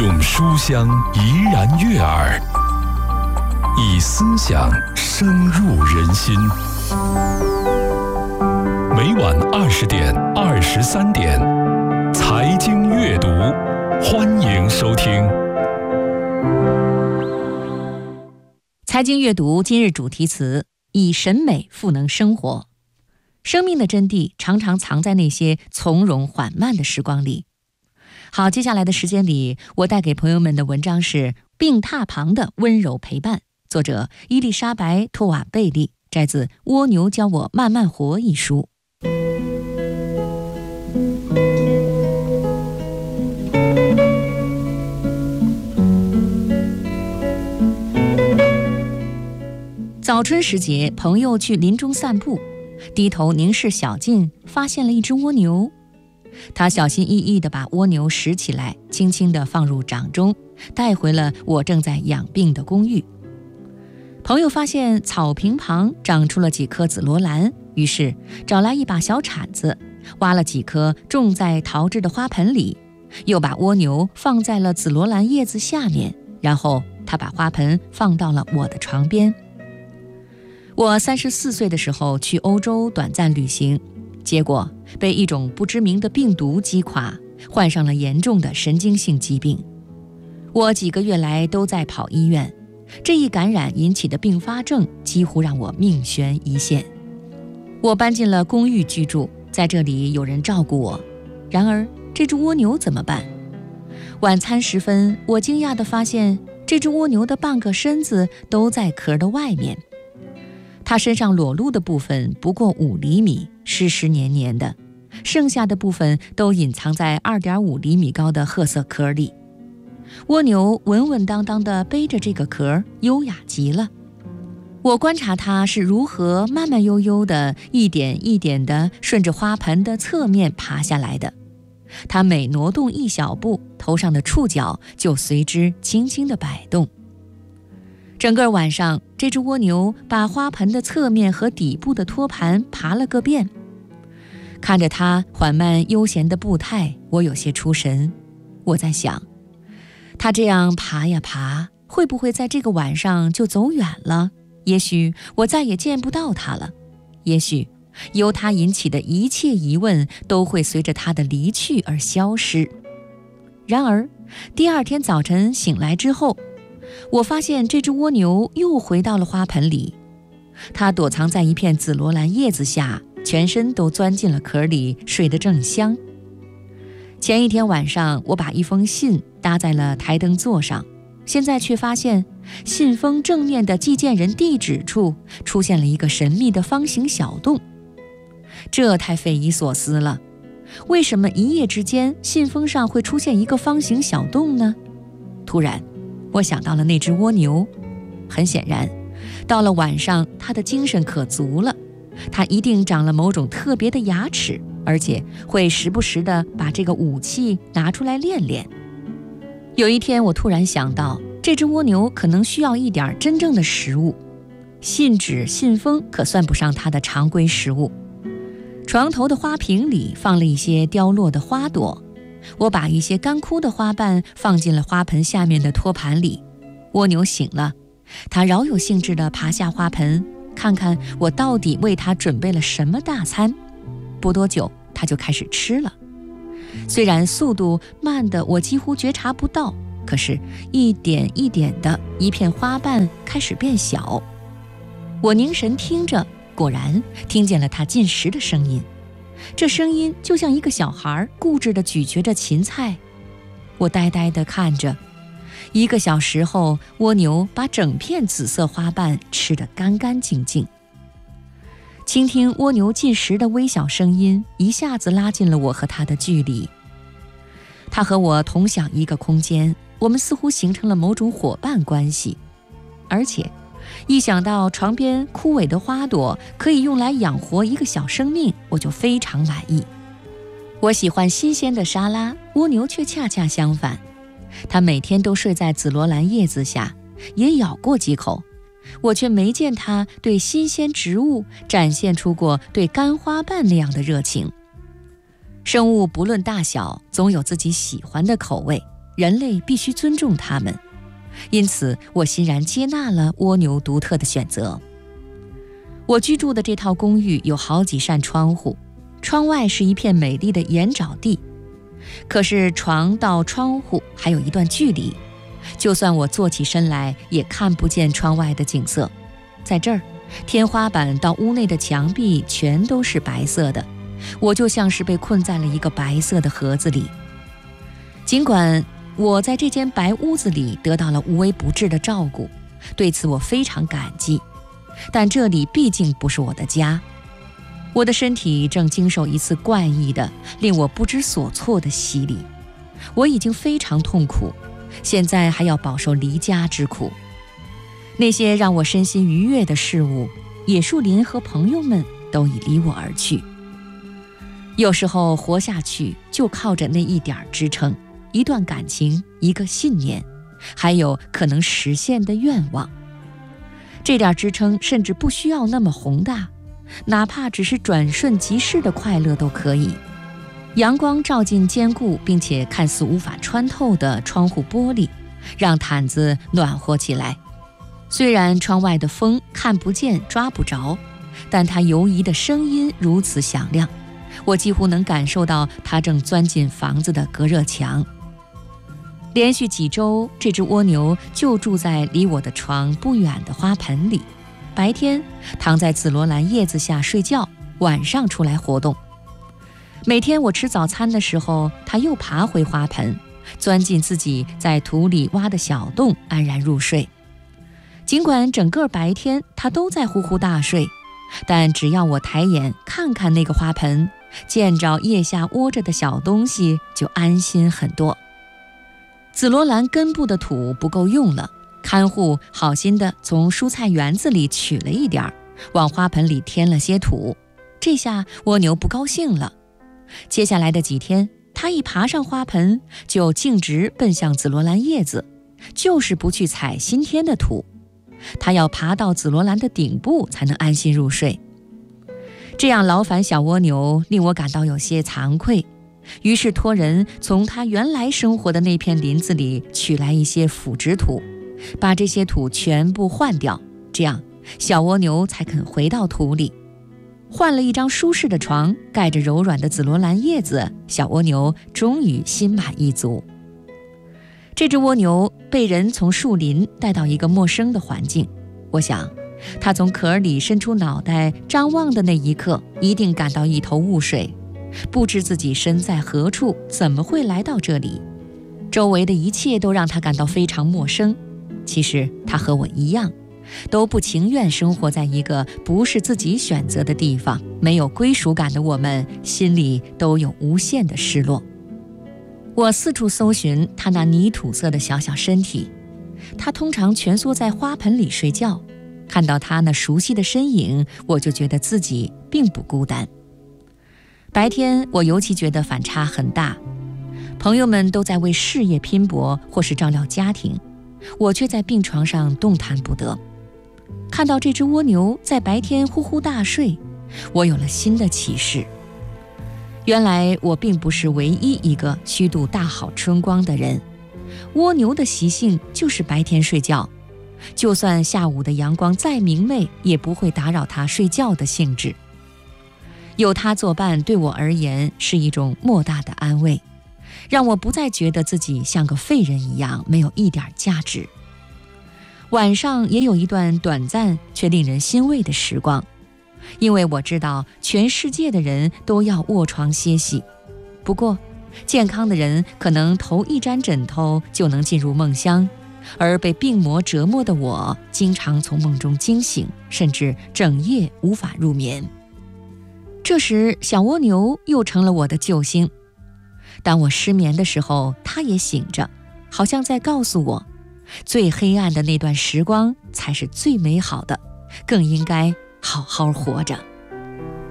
用书香怡然悦耳，以思想深入人心。每晚20点、23点，财经阅读，欢迎收听。 财经阅读今日主题词：以审美赋能生活。生命的真谛常常藏在那些从容缓慢的时光里。好，接下来的时间里，我带给朋友们的文章是《病榻旁的温柔陪伴》，作者伊丽莎白·托瓦贝利，摘自《蜗牛教我慢慢活》一书。早春时节，朋友去林中散步，低头凝视小径，发现了一只蜗牛。他小心翼翼地把蜗牛拾起来，轻轻地放入掌中，带回了我正在养病的公寓。朋友发现草坪旁长出了几颗紫罗兰，于是找来一把小铲子，挖了几颗种在陶制的花盆里，又把蜗牛放在了紫罗兰叶子下面，然后他把花盆放到了我的床边。我34岁的时候去欧洲短暂旅行，结果被一种不知名的病毒击垮，患上了严重的神经性疾病。我几个月来都在跑医院，这一感染引起的并发症几乎让我命悬一线。我搬进了公寓居住，在这里有人照顾我。然而这只蜗牛怎么办？晚餐时分，我惊讶地发现这只蜗牛的半个身子都在壳的外面。它身上裸露的部分不过5厘米，湿湿黏黏的，剩下的部分都隐藏在2.5厘米高的褐色壳里。蜗牛稳稳当当地背着这个壳，优雅极了。我观察它是如何慢慢悠悠地一点一点地顺着花盆的侧面爬下来的。它每挪动一小步，头上的触角就随之轻轻地摆动。整个晚上，这只蜗牛把花盆的侧面和底部的托盘爬了个遍。看着它缓慢悠闲的步态，我有些出神。我在想，它这样爬呀爬，会不会在这个晚上就走远了？也许我再也见不到它了，也许由它引起的一切疑问都会随着它的离去而消失。然而第二天早晨醒来之后，我发现这只蜗牛又回到了花盆里，它躲藏在一片紫罗兰叶子下，全身都钻进了壳里，睡得正香。前一天晚上，我把一封信搭在了台灯座上，现在却发现信封正面的寄件人地址处出现了一个神秘的方形小洞。这太匪夷所思了，为什么一夜之间信封上会出现一个方形小洞呢？突然我想到了那只蜗牛，很显然，到了晚上，它的精神可足了，它一定长了某种特别的牙齿，而且会时不时地把这个武器拿出来练练。有一天，我突然想到，这只蜗牛可能需要一点真正的食物，信纸、信封可算不上它的常规食物。床头的花瓶里放了一些凋落的花朵，我把一些干枯的花瓣放进了花盆下面的托盘里。蜗牛醒了，它饶有兴致地爬下花盆，看看我到底为它准备了什么大餐。不多久，它就开始吃了。虽然速度慢得我几乎觉察不到，可是一点一点的，一片花瓣开始变小。我凝神听着，果然听见了它进食的声音。这声音就像一个小孩固执地咀嚼着芹菜。我呆呆地看着，1个小时后，蜗牛把整片紫色花瓣吃得干干净净。倾听蜗牛进食的微小声音，一下子拉近了我和它的距离。它和我同享一个空间，我们似乎形成了某种伙伴关系。而且一想到床边枯萎的花朵可以用来养活一个小生命，我就非常满意。我喜欢新鲜的沙拉，蜗牛却恰恰相反。它每天都睡在紫罗兰叶子下，也咬过几口，我却没见它对新鲜植物展现出过对干花瓣那样的热情。生物不论大小，总有自己喜欢的口味， 人类必须尊重它们，因此我欣然接纳了蜗牛独特的选择。我居住的这套公寓有好几扇窗户，窗外是一片美丽的盐沼地，可是床到窗户还有一段距离，就算我坐起身来也看不见窗外的景色。在这儿，天花板到屋内的墙壁全都是白色的，我就像是被困在了一个白色的盒子里。尽管我在这间白屋子里得到了无微不至的照顾，对此我非常感激，但这里毕竟不是我的家。我的身体正经受一次怪异的、令我不知所措的洗礼。我已经非常痛苦，现在还要饱受离家之苦。那些让我身心愉悦的事物，野树林和朋友们都已离我而去。有时候活下去就靠着那一点支撑，一段感情，一个信念，还有可能实现的愿望。这点支撑甚至不需要那么宏大，哪怕只是转瞬即逝的快乐都可以。阳光照进坚固并且看似无法穿透的窗户玻璃，让毯子暖和起来。虽然窗外的风看不见抓不着，但它游移的声音如此响亮，我几乎能感受到它正钻进房子的隔热墙。连续几周，这只蜗牛就住在离我的床不远的花盆里，白天躺在紫罗兰叶子下睡觉，晚上出来活动。每天我吃早餐的时候，它又爬回花盆，钻进自己在土里挖的小洞，安然入睡。尽管整个白天它都在呼呼大睡，但只要我抬眼看看那个花盆，见着叶下窝着的小东西，就安心很多。紫罗兰根部的土不够用了，看护好心地从蔬菜园子里取了一点儿，往花盆里添了些土。这下蜗牛不高兴了。接下来的几天，它一爬上花盆，就径直奔向紫罗兰叶子，就是不去采新添的土。它要爬到紫罗兰的顶部才能安心入睡。这样劳烦小蜗牛令我感到有些惭愧，于是托人从它原来生活的那片林子里取来一些腐殖土，把这些土全部换掉，这样小蜗牛才肯回到土里。换了一张舒适的床，盖着柔软的紫罗兰叶子，小蜗牛终于心满意足。这只蜗牛被人从树林带到一个陌生的环境，我想它从壳里伸出脑袋张望的那一刻，一定感到一头雾水，不知自己身在何处，怎么会来到这里。周围的一切都让它感到非常陌生。其实它和我一样，都不情愿生活在一个不是自己选择的地方。没有归属感的我们，心里都有无限的失落。我四处搜寻它那泥土色的小小身体，它通常蜷缩在花盆里睡觉。看到它那熟悉的身影，我就觉得自己并不孤单。白天我尤其觉得反差很大，朋友们都在为事业拼搏或是照料家庭，我却在病床上动弹不得。看到这只蜗牛在白天呼呼大睡，我有了新的启示。原来我并不是唯一一个虚度大好春光的人。蜗牛的习性就是白天睡觉，就算下午的阳光再明媚，也不会打扰它睡觉的兴致。有它作伴，对我而言是一种莫大的安慰，让我不再觉得自己像个废人一样没有一点价值。晚上也有一段短暂却令人欣慰的时光，因为我知道全世界的人都要卧床歇息。不过健康的人可能头一沾枕头就能进入梦乡，而被病魔折磨的我经常从梦中惊醒，甚至整夜无法入眠。这时小蜗牛又成了我的救星。当我失眠的时候，它也醒着，好像在告诉我，最黑暗的那段时光才是最美好的，更应该好好活着。